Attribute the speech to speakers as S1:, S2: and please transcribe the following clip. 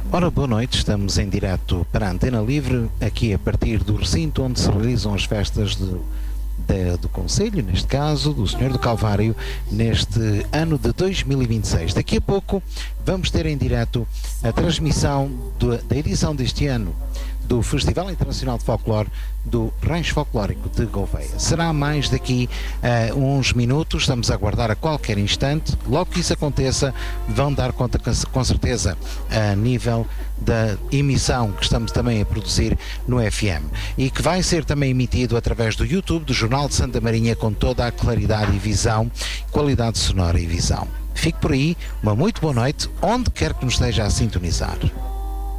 S1: Ora, boa noite, estamos em direto para a Antena Livre, aqui a partir do recinto onde se realizam as festas do Conselho, neste caso, do Senhor do Calvário, neste ano de 2026. Daqui a pouco vamos ter em direto a transmissão da edição deste ano do Festival Internacional de Folclore do Rancho Folclórico de Gouveia. Será mais daqui a uns minutos, estamos a aguardar a qualquer instante. Logo que isso aconteça, vão dar conta com certeza a nível da emissão que estamos também a produzir no FM e que vai ser também emitido através do YouTube do Jornal de Santa Marinha com toda a claridade e visão, qualidade sonora e visão. Fique por aí, uma muito boa noite, onde quer que nos esteja a sintonizar.